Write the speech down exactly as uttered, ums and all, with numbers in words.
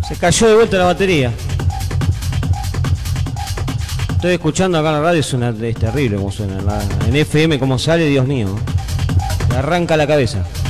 Se cayó de vuelta la batería. Estoy escuchando acá en la radio, es, una, es terrible como suena. En, la, en F M como sale, Dios mío. Me arranca la cabeza.